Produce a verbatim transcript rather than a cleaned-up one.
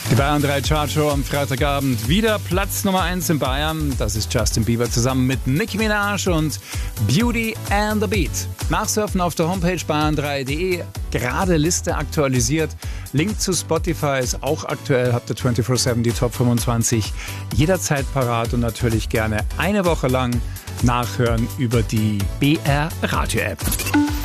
Die Bayern drei Chartshow am Freitagabend. Wieder Platz Nummer eins in Bayern. Das ist Justin Bieber zusammen mit Nicki Minaj und Beauty and the Beat. Nachsurfen auf der Homepage bayern drei punkt de. Gerade Liste aktualisiert. Link zu Spotify ist auch aktuell. Habt ihr vierundzwanzig sieben die Top fünfundzwanzig jederzeit parat und natürlich gerne eine Woche lang nachhören über die B R Radio App.